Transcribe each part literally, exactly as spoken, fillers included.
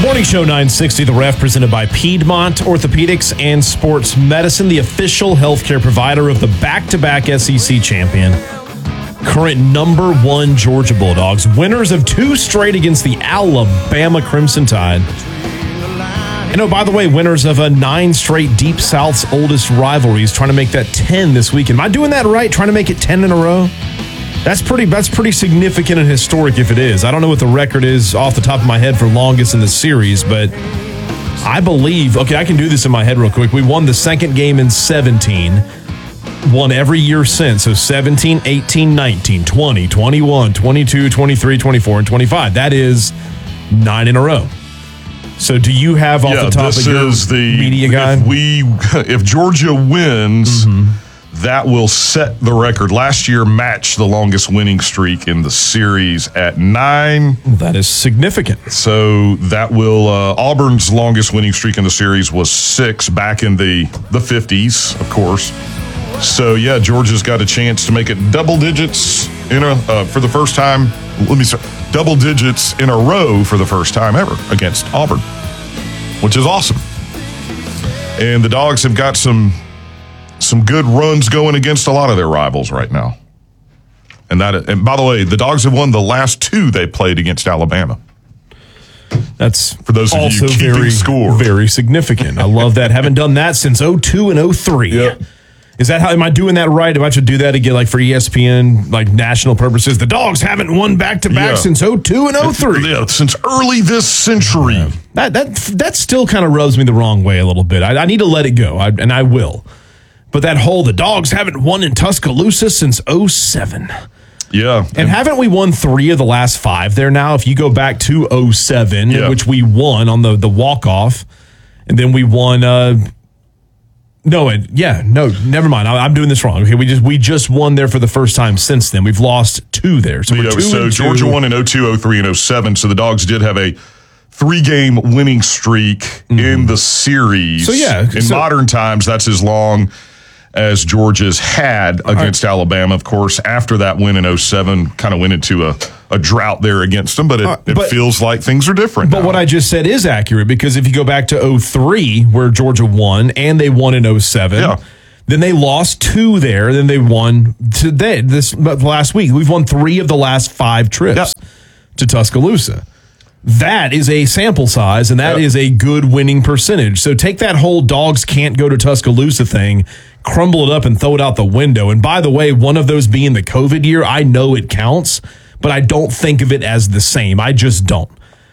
Morning Show nine sixty, The Ref, presented by Piedmont Orthopedics and Sports Medicine, the official healthcare provider of the back-to-back S E C champion, current number one Georgia Bulldogs, winners of two straight against the Alabama Crimson Tide. And oh, by the way, winners of a nine straight Deep South's oldest rivalries, trying to make that ten this weekend. Am I doing that right? Trying to make it ten in a row? That's pretty That's pretty significant and historic if it is. I don't know what the record is off the top of my head for longest in the series, but I believe, okay, I can do this in my head real quick. We won the second game in seventeen, won every year since. So seventeen, eighteen, nineteen, twenty, twenty-one, twenty-two, twenty-three, twenty-four, and twenty-five. That is nine in a row. So do you have off yeah, the top this of your is the, media guide? If, we, if Georgia wins, mm-hmm. that will set the record. Last year matched the longest winning streak in the series at nine. That is significant. So that will, uh, Auburn's longest winning streak in the series was six back in the, the fifties, of course. So, yeah, Georgia's got a chance to make it double digits in a uh, for the first time. Let me say, double digits in a row for the first time ever against Auburn, which is awesome. And the Dogs have got some some good runs going against a lot of their rivals right now. And that, and by the way, the Dogs have won the last two they played against Alabama. That's for those of also you keeping very, score. Very significant. I love that. Haven't done that since oh two and oh three. Yep. Is that how, am I doing that right? If I should do that again, like for E S P N, like national purposes, the Dogs haven't won back-to-back yeah. since oh two and oh three. Yeah, since early this century. Yeah. That that that still kind of rubs me the wrong way a little bit. I, I need to let it go, I, and I will. But that whole, the Dogs haven't won in Tuscaloosa since oh seven. Yeah. And, and haven't we won three of the last five there now? If you go back to oh seven, yeah. which we won on the, the walk-off, and then we won... Uh, No, it, yeah, no, never mind. I, I'm doing this wrong. Okay, we just we just won there for the first time since then. We've lost two there. So, we're yeah, two so and Georgia two. won in oh two, oh three, and oh seven. So the Dogs did have a three-game winning streak mm-hmm. in the series. So, yeah. In so, modern times, that's as long as Georgia's had against right. Alabama. Of course, after that win in oh seven, kind of went into a, a drought there against them, but it, uh, but, it feels like things are different But now. what I just said is accurate, because if you go back to oh three, where Georgia won, and they won in oh seven, yeah. then they lost two there, then they won today, this last week. We've won three of the last five trips yep. to Tuscaloosa. That is a sample size, and that yep. is a good winning percentage. So take that whole Dogs can't go to Tuscaloosa thing, crumble it up, and throw it out the window. And by the way, one of those being the COVID year, I know it counts, but I don't think of it as the same. I just don't.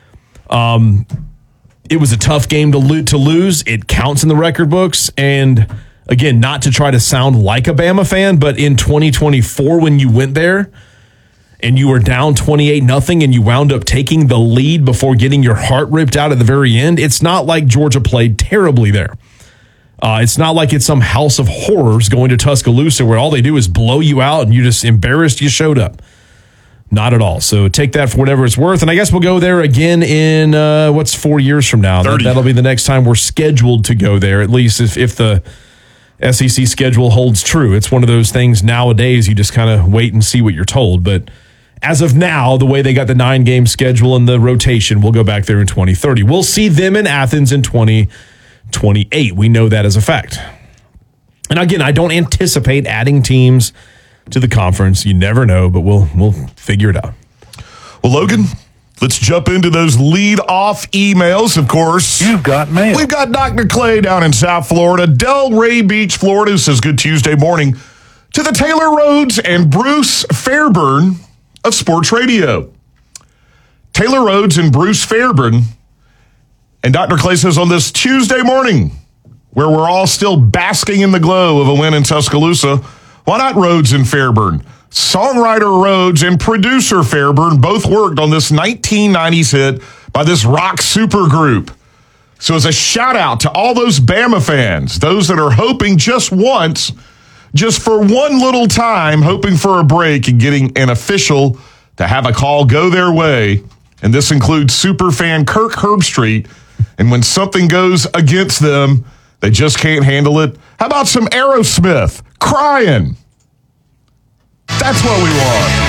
Um, it was a tough game to, lo- to lose. It counts in the record books. And again, not to try to sound like a Bama fan, but in twenty twenty-four, when you went there and you were down twenty-eight nothing and you wound up taking the lead before getting your heart ripped out at the very end, it's not like Georgia played terribly there. Uh, it's not like it's some house of horrors going to Tuscaloosa where all they do is blow you out and you just embarrassed you showed up. Not at all. So take that for whatever it's worth. And I guess we'll go there again in, uh, what's four years from now? That, that'll be the next time we're scheduled to go there, at least if, if the S E C schedule holds true. It's one of those things nowadays you just kind of wait and see what you're told. But as of now, the way they got the nine-game schedule and the rotation, we'll go back there in twenty thirty. We'll see them in Athens in twenty twenty-eight. We know that as a fact. And again, I don't anticipate adding teams to the conference. You never know, but we'll we'll figure it out. Well, Logan, let's jump into those lead-off emails, of course. You've got mail. We've got Doctor Clay down in South Florida, Delray Beach, Florida, who says, good Tuesday morning to the Taylor Rhodes and Bruce Fairburn of Sports Radio. Taylor Rhodes and Bruce Fairburn. And Doctor Clay says, on this Tuesday morning, where we're all still basking in the glow of a win in Tuscaloosa, why not Rhodes and Fairburn? Songwriter Rhodes and producer Fairburn both worked on this nineteen nineties hit by this rock supergroup. So as a shout out to all those Bama fans, those that are hoping just once, just for one little time, hoping for a break and getting an official to have a call go their way. And this includes superfan Kirk Herbstreit. And when something goes against them, they just can't handle it. How about some Aerosmith crying? That's what we want.